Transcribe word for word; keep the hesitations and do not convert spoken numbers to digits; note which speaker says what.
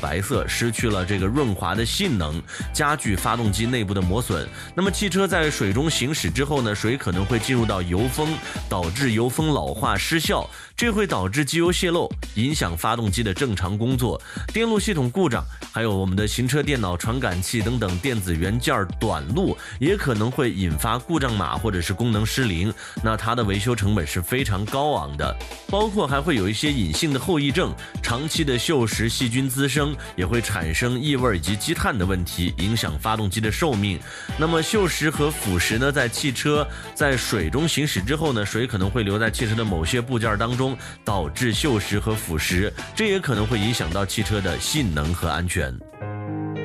Speaker 1: 白色，失去了这个润滑的性能，加剧发动机内部的磨损。那么汽车在水中行驶之后呢，水可能会进入到油封，导致油封老化失效，这会导致机油泄漏，影响发动机的正常工作。电路系统故障，还有我们的行车电脑传感器等等电子元件短路，也可能会引发故障码或者是功能失灵，那它的维修成本是非常高昂的。包括还会有一些隐性的后遗症，长期的锈蚀细菌滋生，也会产生异味以及积碳的问题，影响发动机的寿命。那么锈蚀和腐蚀呢，在汽车在水中行驶之后呢，水可能会留在汽车的某些部件当中，导致锈蚀和腐蚀，这也可能会影响到汽车的性能和安全。